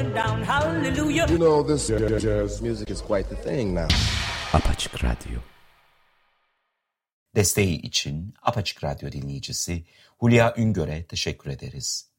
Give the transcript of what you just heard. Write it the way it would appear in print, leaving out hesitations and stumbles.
You know, this jazz music is quite the thing now. Apaçık Radyo. Desteği için Apaçık Radyo dinleyicisi Hülya Üngör'e teşekkür ederiz.